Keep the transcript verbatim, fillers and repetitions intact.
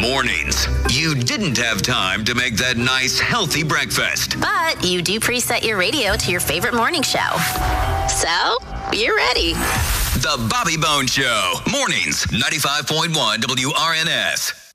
Mornings. You didn't have time to make that nice, healthy breakfast. But you do preset your radio to your favorite morning show. So, you're ready. The Bobby Bones Show. Mornings, ninety-five point one W R N S.